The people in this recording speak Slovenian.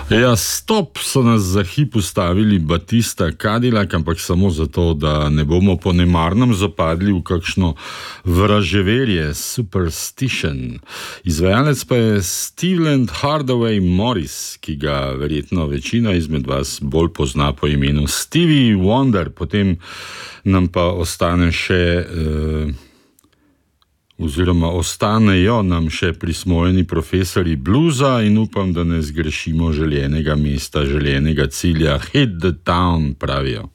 Ja, stop so nas za hip ustavili Batista, Cadillac, ampak samo zato, da ne bomo po nemarnem zapadli v kakšno vraževerje, Superstition. Izvajalec pa je Steveland Hardaway Morris, ki ga verjetno večina izmed vas bolj pozna po imenu Stevie Wonder. Potem nam pa ostane še... oziroma ostanejo nam še prismojeni profesori bluza in upam, da ne zgrešimo željenega mesta, željenega cilja. Hit the town, pravijo.